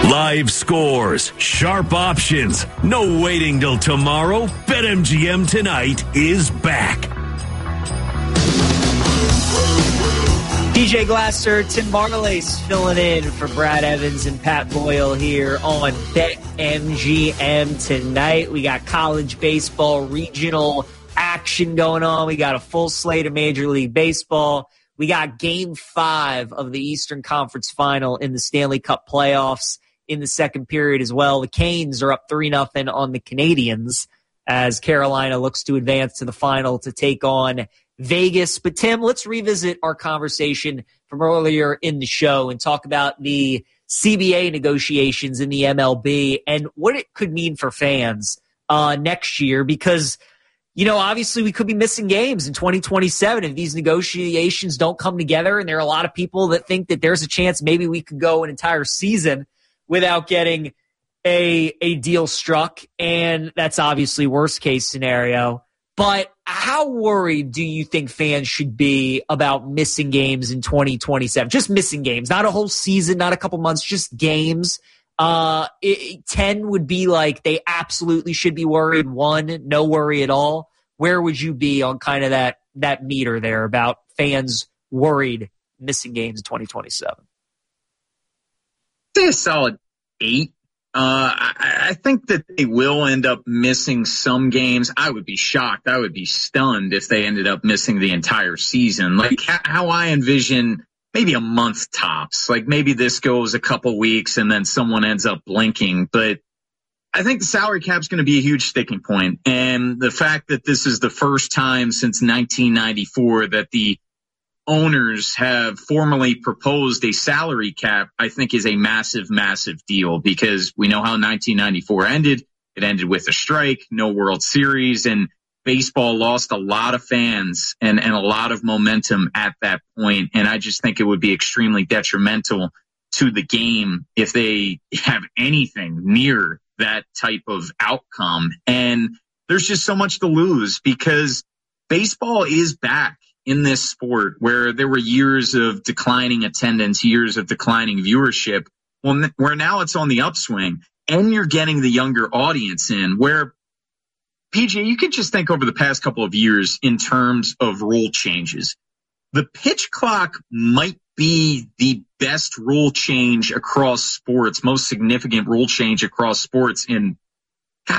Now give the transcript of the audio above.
Live scores, sharp options, no waiting till tomorrow. BetMGM tonight is back. DJ Glasser, Tim Marlace filling in for Brad Evans and Pat Boyle here on BetMGM tonight. We got college baseball regional action going on. We got a full slate of Major League Baseball. We got Game 5 of the Eastern Conference Final in the Stanley Cup playoffs in the second period as well. The Canes are up 3-0 on the Canadiens as Carolina looks to advance to the final to take on Vegas. But Tim, let's revisit our conversation from earlier in the show and talk about the CBA negotiations in the MLB and what it could mean for fans next year, because obviously we could be missing games in 2027 if these negotiations don't come together. And there are a lot of people that think that there's a chance maybe we could go an entire season without getting a deal struck. And that's obviously worst case scenario. But how worried do you think fans should be about missing games in 2027? Just missing games, not a whole season, not a couple months, just games. 10 would be like they absolutely should be worried. 1, no worry at all. Where would you be on kind of that meter there about fans worried missing games in 2027? Say a solid 8. I think that they will end up missing some games. I would be shocked. I would be stunned if they ended up missing the entire season. Like how I envision maybe a month tops. Like maybe this goes a couple weeks and then someone ends up blinking. But I think the salary cap is going to be a huge sticking point. And the fact that this is the first time since 1994 that the owners have formally proposed a salary cap, I think is a massive, massive deal, because we know how 1994 ended. It ended with a strike, no World Series, and baseball lost a lot of fans and a lot of momentum at that point. And I just think it would be extremely detrimental to the game if they have anything near that type of outcome. And there's just so much to lose, because baseball is back in this sport where there were years of declining attendance, years of declining viewership, where now it's on the upswing, and you're getting the younger audience in, where, PJ, you can just think over the past couple of years in terms of rule changes. The pitch clock might be the best rule change across sports, most significant rule change across sports in